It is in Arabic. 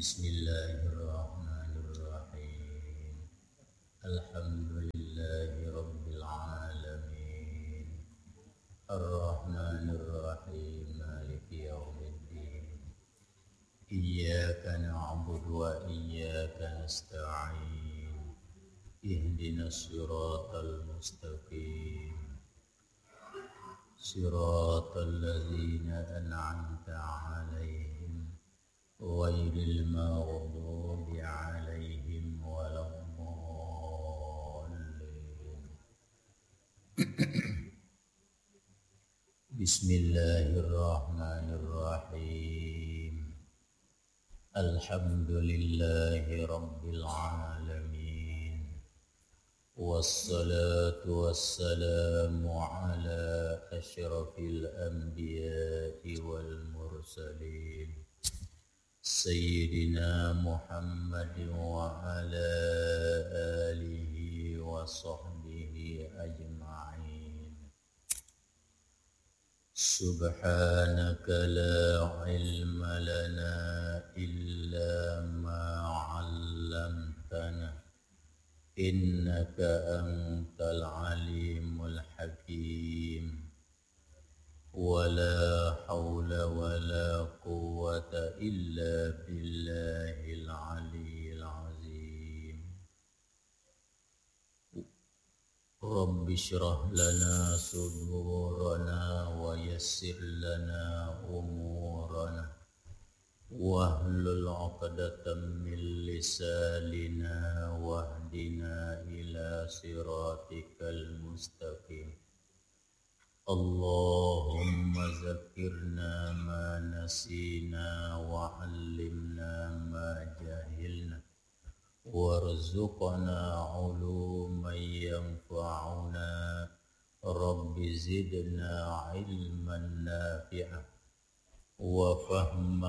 بسم الله الرحمن الرحيم الحمد لله رب العالمين الرحمن الرحيم مالك يوم الدين إياك نعبد وإياك نستعين اهدنا الصراط المستقيم صراط الذين أنعمت عليهم غير المغضوب عليهم ولا الضالين. بسم الله الرحمن الرحيم الحمد لله رب العالمين والصلاة والسلام على أشرف الأنبياء والمرسلين سيدنا محمد وعلى آله وصحبه أجمعين. سبحانك لا علم لنا إلا ما علمتنا إنك أنت العليم الحكيم ولا حول ولا قوة إلا بالله العلي العظيم. رب اشرح لنا صدورنا ويسر لنا أمورنا واحلل عقدة من لساننا واهدنا إلى صراطك المستقيم. اللهم ذكرنا ما نسينا وعلمنا ما جهلنا وارزقنا علوما ينفعنا. رب زدنا علما نافعا وفهما